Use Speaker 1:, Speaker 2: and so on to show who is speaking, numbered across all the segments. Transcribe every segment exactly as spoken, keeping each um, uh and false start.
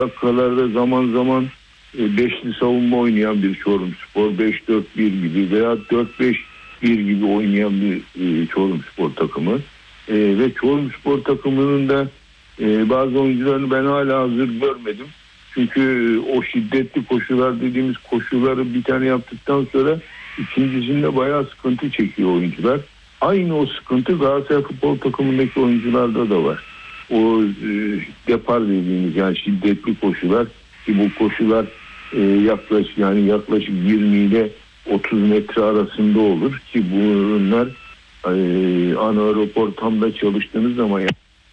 Speaker 1: dakikalarda zaman zaman e, beşli savunma oynayan bir Çorumspor, beş dört bir gibi veya dört beş bir gibi oynayan bir e, Çorumspor takımı. E, ve Çorumspor takımının da e, bazı oyuncularını ben hala hazır görmedim. Çünkü o şiddetli koşular dediğimiz koşuları bir tane yaptıktan sonra ikincisinde bayağı sıkıntı çekiyor oyuncular. Aynı o sıkıntı Galatasaray futbol takımındaki oyuncularda da var. O e, depar dediğimiz yani şiddetli koşular ki bu koşular e, yaklaşık yani yaklaşık yirmi ile otuz metre arasında olur ki bunlar e, anaerop ortamda çalıştığınız zaman.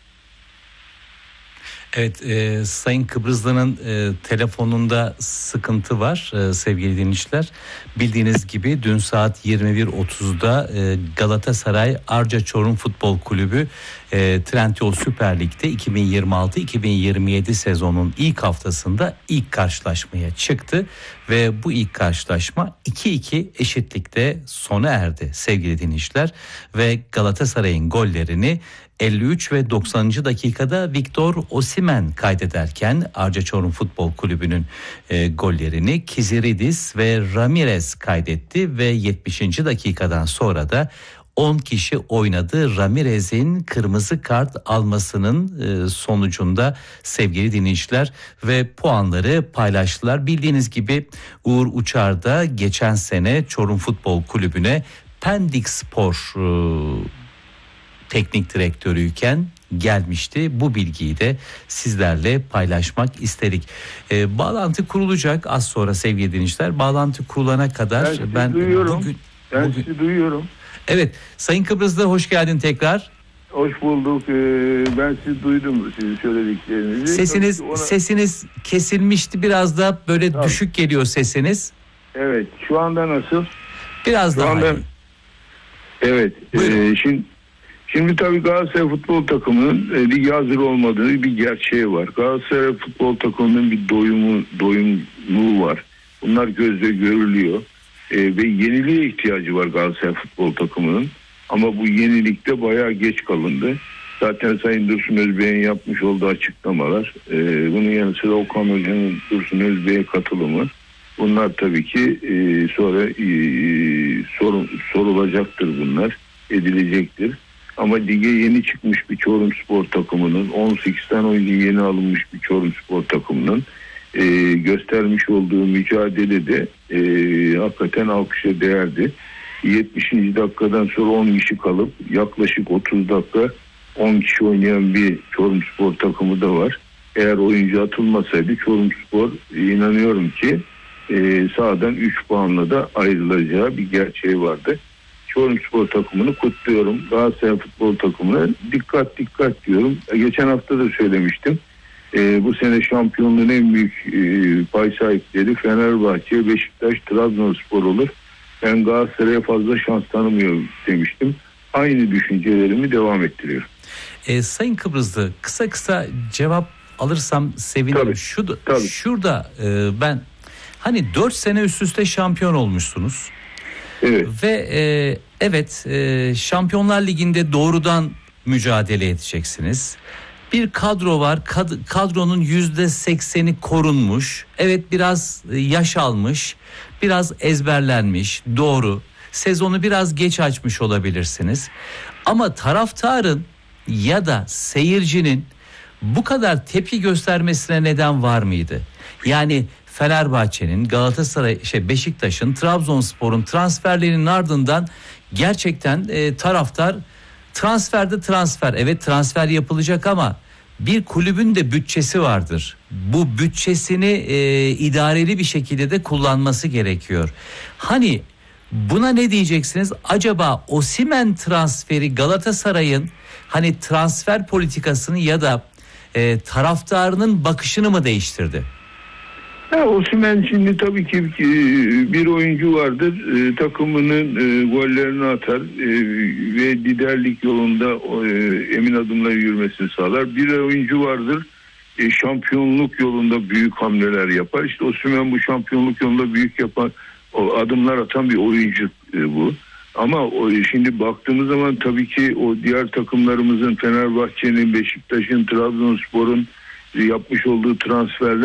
Speaker 2: Evet, e, Sayın Kıbrıslı'nın e, telefonunda sıkıntı var e, sevgili dinleyiciler. Bildiğiniz gibi dün saat yirmi bir otuzda e, Galatasaray Arca Çorum Futbol Kulübü e, Trendyol Süper Lig'de iki bin yirmi altı iki bin yirmi yedi sezonun ilk haftasında ilk karşılaşmaya çıktı. Ve bu ilk karşılaşma iki iki eşitlikte sona erdi sevgili dinleyiciler. Ve Galatasaray'ın gollerini elli üç ve doksanıncı dakikada Victor Osimhen kaydederken Arca Çorum Futbol Kulübü'nün e, gollerini Kiziridis ve Ramirez kaydetti ve yetmişinci dakikadan sonra da on kişi oynadı. Ramirez'in kırmızı kart almasının e, sonucunda sevgili dinleyiciler ve puanları paylaştılar. Bildiğiniz gibi Uğur Uçar da geçen sene Çorum Futbol Kulübü'ne Pendik Spor e, teknik direktörüyken gelmişti. Bu bilgiyi de sizlerle paylaşmak istedik. Ee, bağlantı kurulacak az sonra sevgili dinleyiciler. Bağlantı kurulana kadar
Speaker 1: ben,
Speaker 2: ben
Speaker 1: duyuyorum.
Speaker 2: Bugün,
Speaker 1: ben
Speaker 2: bugün...
Speaker 1: sizi duyuyorum.
Speaker 2: Evet, Sayın Kıbrıslı hoş geldin tekrar.
Speaker 1: Hoş bulduk. Ee, ben sizi duydum, sizin söylediklerinizi.
Speaker 2: Sesiniz ona... sesiniz kesilmişti, biraz da böyle Tabii. düşük geliyor sesiniz.
Speaker 1: Evet, şu anda nasıl?
Speaker 2: Biraz
Speaker 1: şu
Speaker 2: daha
Speaker 1: anda...
Speaker 2: iyi.
Speaker 1: Evet. E, şimdi Şimdi tabii Galatasaray futbol takımının e, lige hazır olmadığı bir gerçeği var. Galatasaray futbol takımının bir doyumu, doyumluğu var. Bunlar gözle görülüyor. E, ve yeniliğe ihtiyacı var Galatasaray futbol takımının. Ama bu yenilikte bayağı geç kalındı. Zaten Sayın Dursun Özbey'in yapmış olduğu açıklamalar, e, bunun yanı sıra Okan Hoca'nın Dursun Özbey'e katılımı. Bunlar tabii ki e, sonra e, sorun, sorulacaktır bunlar, edilecektir. Ama lige yeni çıkmış bir Çorumspor takımının, on sekiz tane oyuncu yeni alınmış bir Çorumspor takımının e, göstermiş olduğu mücadelede e, hakikaten alkışa değerdi. yetmişinci dakikadan sonra on kişi kalıp yaklaşık otuz dakika on kişi oynayan bir Çorumspor takımı da var. Eğer oyuncu atılmasaydı Çorumspor inanıyorum ki e, sahadan üç puanla da ayrılacağı bir gerçeği vardı. Çorumspor takımını kutluyorum. Galatasaray futbol takımına dikkat dikkat diyorum. Geçen hafta da söylemiştim. Ee, bu sene şampiyonluğun en büyük e, pay sahipleri Fenerbahçe, Beşiktaş, Trabzonspor olur. Ben Galatasaray'a fazla şans tanımıyorum demiştim. Aynı düşüncelerimi devam ettiriyorum.
Speaker 2: E, Sayın Kıbrıslı, kısa kısa cevap alırsam sevinirim.
Speaker 1: Tabii,
Speaker 2: Şurada,
Speaker 1: tabii.
Speaker 2: şurada e, ben hani dört sene üst üste şampiyon olmuşsunuz.
Speaker 1: Evet.
Speaker 2: Ve e, evet e, Şampiyonlar Ligi'nde doğrudan mücadele edeceksiniz. Bir kadro var. Kad- kadronun yüzde sekseni korunmuş. Evet, biraz yaş almış, biraz ezberlenmiş. Doğru. Sezonu biraz geç açmış olabilirsiniz. Ama taraftarın ya da seyircinin bu kadar tepki göstermesine neden var mıydı? Yani Fenerbahçe'nin, Galatasaray, şey Beşiktaş'ın, Trabzonspor'un transferlerinin ardından gerçekten e, taraftar transferde transfer. Evet, transfer yapılacak ama bir kulübün de bütçesi vardır. Bu bütçesini e, idareli bir şekilde de kullanması gerekiyor. Hani buna ne diyeceksiniz? Acaba Osimhen transferi Galatasaray'ın hani transfer politikasını ya da e, taraftarının bakışını mı değiştirdi?
Speaker 1: Ya Osimhen şimdi tabii ki bir oyuncu vardır. E, takımının e, gollerini atar e, ve liderlik yolunda e, emin adımla yürümesini sağlar. Bir oyuncu vardır. E, şampiyonluk yolunda büyük hamleler yapar. İşte Osimhen bu şampiyonluk yolunda büyük yapan, o adımlar atan bir oyuncu e, bu. Ama o, şimdi baktığımız zaman tabii ki o diğer takımlarımızın, Fenerbahçe'nin, Beşiktaş'ın, Trabzonspor'un yapmış olduğu transferler